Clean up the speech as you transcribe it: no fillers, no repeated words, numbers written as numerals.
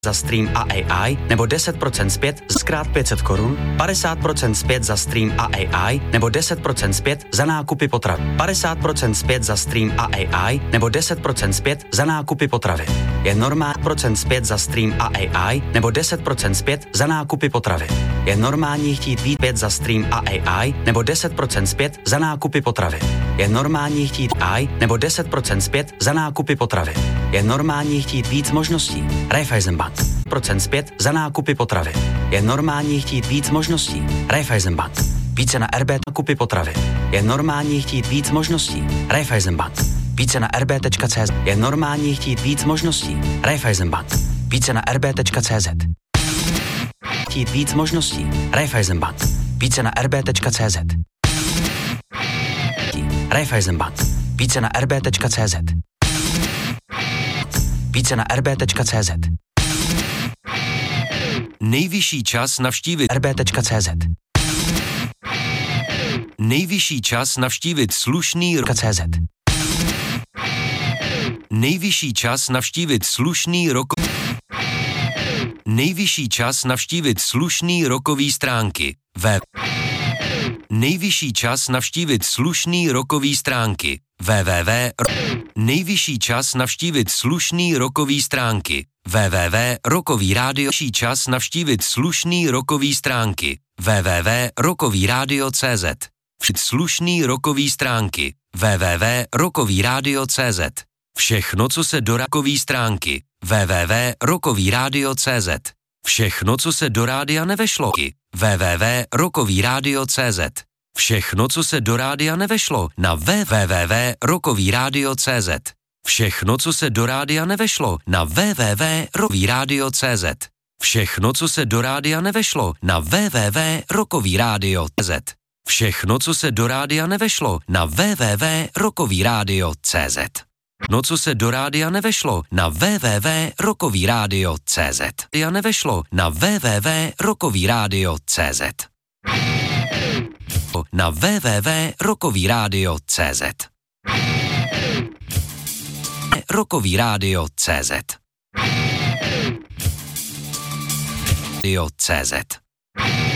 za stream a AI, nebo 10% zpět zkrát 500 korun, 50% zpět za stream a AI, nebo 10% zpět za nákupy potravy. 50% zpět za stream a AI, nebo 10% zpět za nákupy potravy. Je normální procent zpět za stream a AI, nebo 10% zpět za nákupy potravy. Je normální chtít víc zpět za stream a AI, nebo 10% zpět za nákupy potravy. Je normální chtít AI, nebo 10% zpět za nákupy potravy. Je normální chtít víc možností. Raiffeisenbank. Procent zpět za nákupy potravy. Je normální chtít víc možností. Raiffeisenbank. Více na RB nákupy potravy. Je normální chtít víc možností. Raiffeisenbank. Více na rb.cz. Je normální chtít víc možností. Raiffeisenbank. Více na rb.cz. Chtít víc možností. Raiffeisenbank. Více na rb.cz. Raiffeisenbank. Více na rb.cz. Více na rb.cz. Nejvyšší čas navštívit rb.cz. Nejvyšší čas navštívit slušný CZ. Nejvyšší čas navštívit slušný rok. Nejvyšší čas navštívit slušný rokový stránky. Nejvyšší čas navštívit slušný rokový stránky. Nejvyšší čas navštívit slušný rokový stránky. www.rokovýradio. Nejvyšší čas navštívit slušný rokový stránky. www.rokovýradio.cz. Slušný rokový stránky. www.rokovýradio.cz. Všechno, co se do rokový stránky. www.rokovýradio.cz. Všechno, co se do rádia nevešlo. www.rokovýradio.cz. Všechno, co se do rádia nevešlo na www.rokovýradio.cz. Všechno, co se do rádia nevešlo na www.rokovýradio.cz. Všechno, co se do rádia nevešlo na www.rokovýradio.cz. Všechno, co se do rádia nevešlo na www.rokovýradio.cz. No, co se do rádia nevešlo na www.rokovýradio.cz. Já nevešlo na www.rokovýradio.cz. Na www.rokovýradio.cz. Rokovýradio.cz.